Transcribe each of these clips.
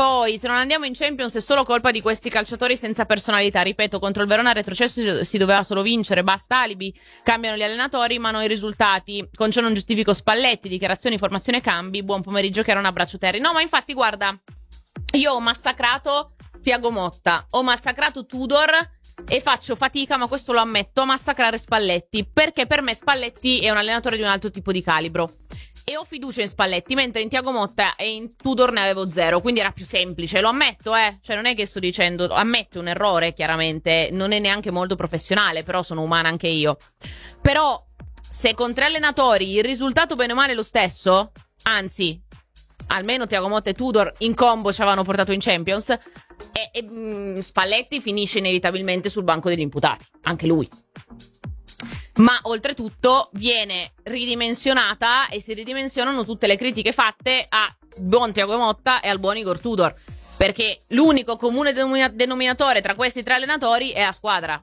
Poi, se non andiamo in Champions è solo colpa di questi calciatori senza personalità. Ripeto, contro il Verona al retrocesso si doveva solo vincere, basta alibi, cambiano gli allenatori ma non i risultati. Con ciò non giustifico Spalletti, dichiarazioni, formazione, cambi, buon pomeriggio che era un abbraccio Terry. No, ma infatti guarda, io ho massacrato Thiago Motta, ho massacrato Tudor e faccio fatica, ma questo lo ammetto, a massacrare Spalletti, perché per me Spalletti è un allenatore di un altro tipo di calibro. E ho fiducia in Spalletti, mentre in Thiago Motta e in Tudor ne avevo zero, quindi era più semplice, lo ammetto, cioè non è che sto dicendo, ammetto un errore, chiaramente, non è neanche molto professionale, però sono umana anche io. Però, se con 3 allenatori il risultato bene o male è lo stesso, anzi, almeno Thiago Motta e Tudor in combo ci avevano portato in Champions, e Spalletti finisce inevitabilmente sul banco degli imputati, anche lui. Ma oltretutto viene ridimensionata e si ridimensionano tutte le critiche fatte a buon Thiago Motta e al buon Igor Tudor, perché l'unico comune denominatore tra questi 3 allenatori è la squadra.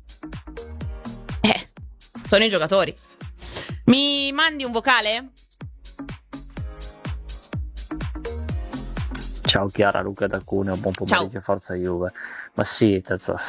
Sono i giocatori. Mi mandi un vocale? Ciao Chiara, Luca da Cuneo, buon pomeriggio. Ciao. Forza Juve. Ma sì,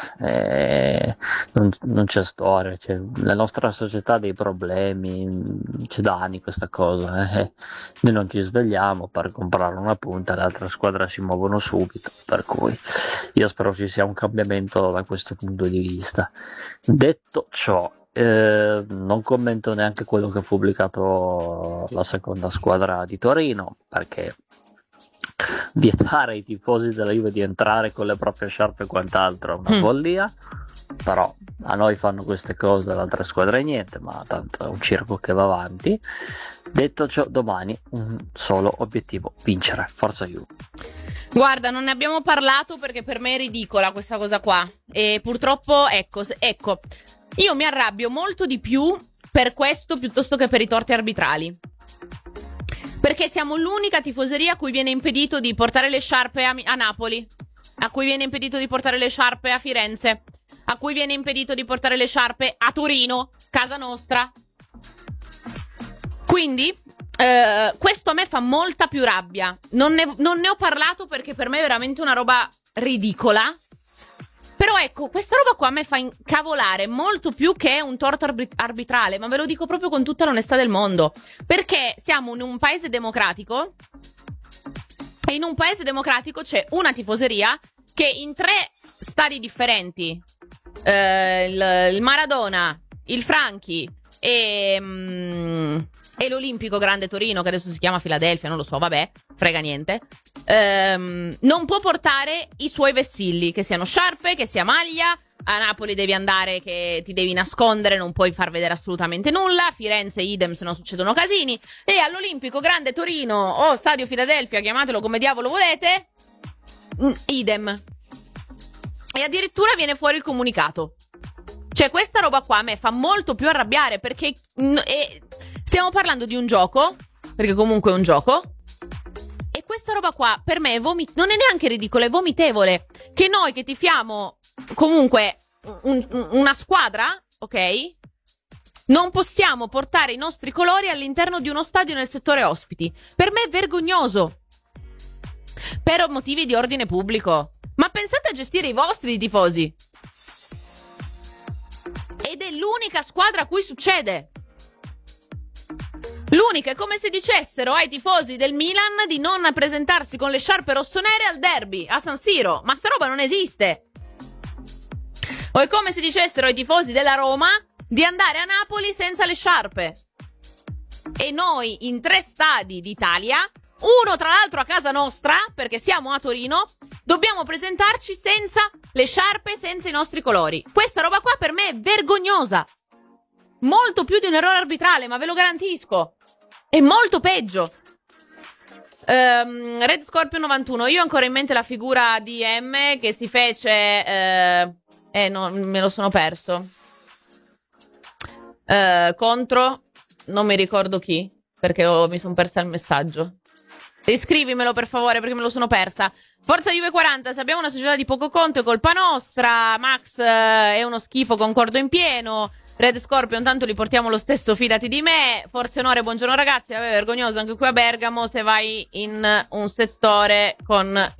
non c'è storia, la nostra società ha dei problemi, c'è da anni questa cosa, noi non ci svegliamo per comprare una punta, le altre squadre si muovono subito, per cui io spero ci sia un cambiamento da questo punto di vista. Detto ciò, non commento neanche quello che ha pubblicato la seconda squadra di Torino, perché vietare ai tifosi della Juve di entrare con le proprie sciarpe e quant'altro è una follia, però a noi fanno queste cose, alle altre squadre niente, ma tanto è un circo che va avanti. Detto ciò, domani un solo obiettivo: vincere. Forza Juve. Guarda, non ne abbiamo parlato perché per me è ridicola questa cosa qua, e purtroppo ecco, io mi arrabbio molto di più per questo piuttosto che per i torti arbitrali. Perché siamo l'unica tifoseria a cui viene impedito di portare le sciarpe a Napoli, a cui viene impedito di portare le sciarpe a Firenze, a cui viene impedito di portare le sciarpe a Torino, casa nostra. Quindi questo a me fa molta più rabbia. Non ne ho parlato perché per me è veramente una roba ridicola. Però ecco, questa roba qua a me fa incavolare molto più che un torto arbitrale, ma ve lo dico proprio con tutta l'onestà del mondo. Perché siamo in un paese democratico e in un paese democratico c'è una tifoseria che in 3 stadi differenti, il Maradona, il Franchi e l'Olimpico Grande Torino, che adesso si chiama Filadelfia, non lo so, vabbè, frega niente, non può portare i suoi vessilli, che siano sciarpe, che sia maglia. A Napoli devi andare che ti devi nascondere, non puoi far vedere assolutamente nulla. A Firenze idem, se no succedono casini. E all'Olimpico Grande Torino o Stadio Filadelfia, chiamatelo come diavolo volete, idem. E addirittura viene fuori il comunicato. Cioè, questa roba qua a me fa molto più arrabbiare, perché stiamo parlando di un gioco, perché comunque è un gioco, e questa roba qua per me non è neanche ridicola, è vomitevole. Che noi che tifiamo comunque una squadra, ok, non possiamo portare i nostri colori all'interno di uno stadio nel settore ospiti. Per me è vergognoso, per motivi di ordine pubblico. Ma pensate a gestire i vostri tifosi. Ed è l'unica squadra a cui succede. L'unica, è come se dicessero ai tifosi del Milan di non presentarsi con le sciarpe rossonere al derby a San Siro. Ma sta roba non esiste. O è come se dicessero ai tifosi della Roma di andare a Napoli senza le sciarpe. E noi in 3 stadi d'Italia, uno tra l'altro a casa nostra, perché siamo a Torino, dobbiamo presentarci senza le sciarpe, senza i nostri colori. Questa roba qua per me è vergognosa. Molto più di un errore arbitrale, ma ve lo garantisco. È molto peggio. Red Scorpio 91. Io ho ancora in mente la figura di M che si fece... no, me lo sono perso. Contro... Non mi ricordo chi, perché mi sono persa il messaggio. Riscrivimelo per favore, perché me lo sono persa. Forza Juve 40, se abbiamo una società di poco conto è colpa nostra. Max è uno schifo, concordo in pieno. Red Scorpion, tanto li portiamo lo stesso, fidati di me. Forse Onore, buongiorno ragazzi. Vabbè, vergognoso anche qui a Bergamo se vai in un settore con